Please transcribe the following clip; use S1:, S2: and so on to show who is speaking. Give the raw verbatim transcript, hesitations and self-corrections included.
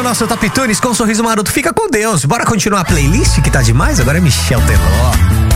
S1: nosso Top Tunes com um sorriso maroto. Fica com Deus. Bora continuar a playlist que tá demais? Agora é Michel Teló.